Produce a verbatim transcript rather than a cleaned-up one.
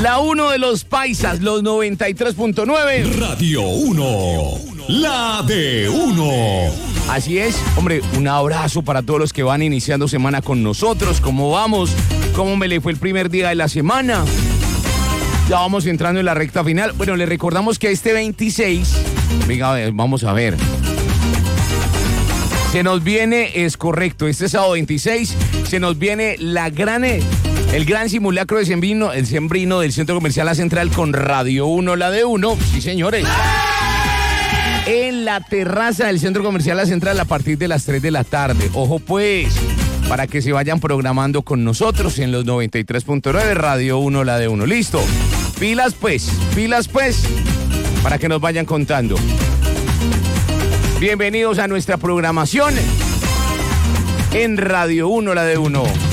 La uno de los paisas, los noventa y tres punto nueve. Radio uno, la de uno. Así es, hombre, un abrazo para todos los que van iniciando semana con nosotros. ¿Cómo vamos? ¿Cómo me le fue el primer día de la semana? Ya vamos entrando en la recta final. Bueno, les recordamos que este veintiséis, venga, vamos a ver. Se nos viene, es correcto, este sábado veintiséis, se nos viene la gran, el gran simulacro de sembrino, el sembrino del Centro Comercial La Central con Radio uno, la de uno. Sí, señores. En la terraza del Centro Comercial La Central a partir de las tres de la tarde. Ojo pues, para que se vayan programando con nosotros en los noventa y tres punto nueve, Radio uno, la de uno. Listo. Pilas pues, pilas pues, para que nos vayan contando. Bienvenidos a nuestra programación en Radio uno, la de uno.